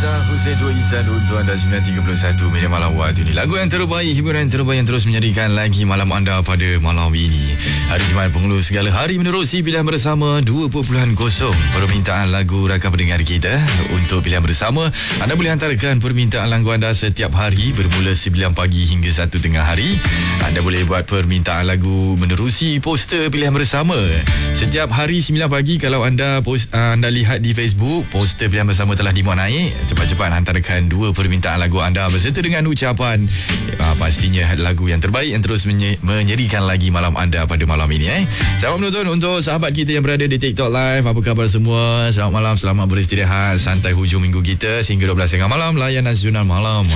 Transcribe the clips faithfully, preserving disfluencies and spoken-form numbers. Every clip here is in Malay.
Reza Hussein Dua Izan untuk anda sembilan tiga puluh satu minit malam waktu ini. Lagu yang terbaik, hiburan yang terbaik yang terus menjadikan lagi malam anda pada malam ini. Hari Jumaat penghulu segala hari menerusi pilihan bersama dua kosong. Permintaan lagu rakan pendengar kita. Untuk pilihan bersama, anda boleh hantarkan permintaan lagu anda setiap hari bermula sembilan pagi hingga satu tengah hari. Anda boleh buat permintaan lagu menerusi poster pilihan bersama. Setiap hari sembilan pagi kalau anda post, anda lihat di Facebook, poster pilihan bersama telah dimuat naik. Cepat-cepat hantarkan dua permintaan lagu anda berserta dengan ucapan uh, pastinya lagu yang terbaik yang terus menye- menyerikan lagi malam anda pada malam ini. Eh. Selamat menonton untuk sahabat kita yang berada di TikTok Live. Apa khabar semua? Selamat malam, selamat beristirahat. Santai hujung minggu kita sehingga dua belas tiga puluh malam. Layan nasional malam.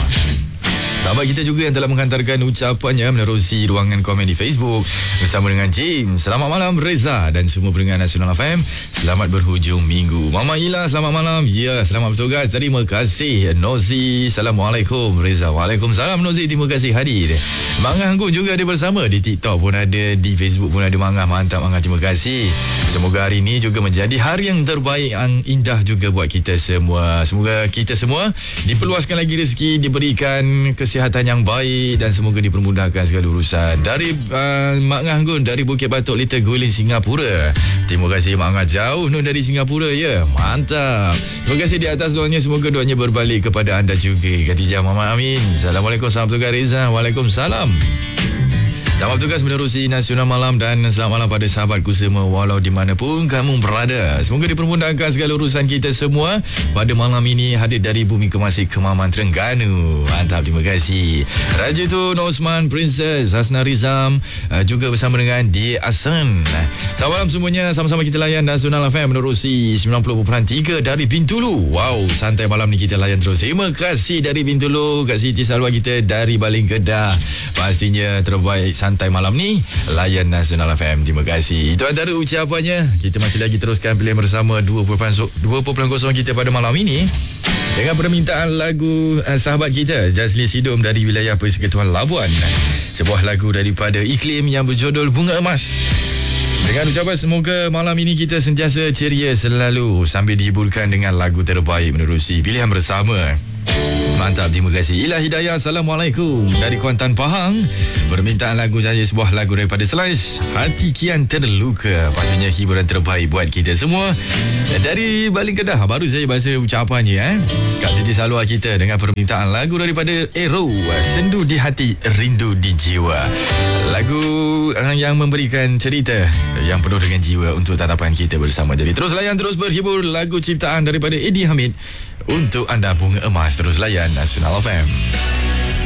Sahabat kita juga yang telah menghantarkan ucapannya menerusi ruangan komen di Facebook bersama dengan James. Selamat malam Reza dan semua pendengar Nasional F M. Selamat berhujung minggu. Mama Ila, selamat malam. Ya, selamat bertugas. Terima kasih. Nozi, Assalamualaikum Reza. Waalaikumsalam Nozi. Terima kasih hadir. Mangah Anggun juga ada bersama. Di TikTok pun ada, di Facebook pun ada Mangah. Mantap Mangah, terima kasih. Semoga hari ini juga menjadi hari yang terbaik, yang indah juga buat kita semua. Semoga kita semua diperluaskan lagi rezeki, diberikan kesihatan yang baik dan semoga dipermudahkan segala urusan. Dari uh, Mak Ngah Gun dari Bukit Batok, Little Guilin, Singapura. Terima kasih Mak Ngah, jauh Nur dari Singapura ya. Mantap. Terima kasih di atas doanya, semoga doanya berbalik kepada anda juga. Khatijah Muhammad Amin. Assalamualaikum, salam tugas Reza. Waalaikumsalam. Selamat bertugas menerusi Nasional Malam dan selamat malam pada sahabatku semua walau di mana pun kamu berada. Semoga dipermudahkan segala urusan kita semua pada malam ini. Hadir dari Bumi Kemasih, Kemaman, Terengganu. Mantap, terima kasih. Raja Tun Osman, Princess Hasna Rizam, uh, juga bersama dengan D. Asan. Selamat malam semuanya, sama-sama kita layan Nasional F M menerusi sembilan puluh perpuluhan tiga dari Bintulu. Wow, santai malam ni kita layan terus. Terima kasih dari Bintulu, Kak Siti Salwa kita dari Baling Kedah. Pastinya terbaik santai malam ni layan Nasional F M. Terima kasih. Itu antara ucapannya. Kita masih lagi teruskan pilihan bersama dua kosong kita pada malam ini dengan permintaan lagu uh, sahabat kita Jazli Sidom dari wilayah Persekutuan Labuan. Sebuah lagu daripada Iklim yang berjudul Bunga Emas. Dengan ucapan semoga malam ini kita sentiasa ceria selalu sambil dihiburkan dengan lagu terbaik menerusi pilihan bersama. Mantap, terima kasih. Ilah Hidayah, Assalamualaikum dari Kuantan Pahang. Permintaan lagu saya sebuah lagu daripada Slash, Hati Kian Terluka. Pastinya hiburan terbaik buat kita semua. Dari Baling Kedah, baru saya baca ucapannya eh. Kak Siti Salwa kita dengan permintaan lagu daripada Aero, Sendu di Hati, Rindu di Jiwa. Lagu yang memberikan cerita yang penuh dengan jiwa untuk tatapan kita bersama. Jadi terus layan, terus berhibur. Lagu ciptaan daripada Eddie Hamid untuk anda, Bunga Emas. Terus layan Nasional F M.